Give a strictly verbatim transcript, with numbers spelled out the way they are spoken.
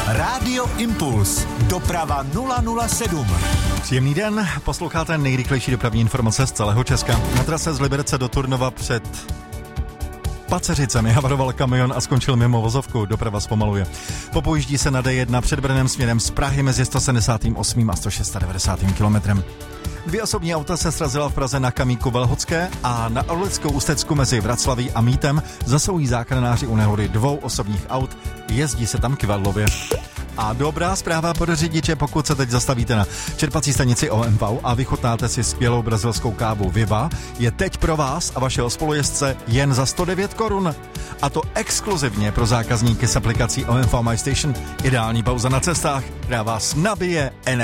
Rádio Impuls. Doprava nula nula sedm. Příjemný den, posloucháte nejrychlejší dopravní informace z celého Česka. Na trase z Liberce do Turnova před Paceřicemi havaroval kamion a skončil mimo vozovku, doprava zpomaluje. Popojíždí se na D jedna před Brnem směrem z Prahy mezi sto sedmdesát osm a sto devadesát šest kilometrem. Dvě osobní auta se srazila v Praze na Kamíku Velhodské a na Orlickou ústecku mezi Vraclaví a Mítem zasoují záchranáři u nehody dvou osobních aut, jezdí se tam kivadlově. A dobrá zpráva pro řidiče, pokud se teď zastavíte na čerpací stanici O M V a vychutnáte si skvělou brazilskou kávu Viva, je teď pro vás a vašeho spolujezdce jen za sto devět korun. A to exkluzivně pro zákazníky s aplikací O M V My Station. Ideální pauza na cestách, která vás nabije energii.